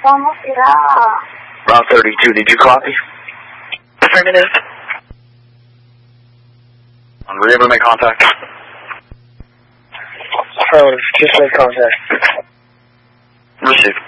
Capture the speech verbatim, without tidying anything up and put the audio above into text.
Vamos a ir a... Route thirty-two, did you copy? Affirmative. Were you able to make contact? Affirmative, just make contact. Received.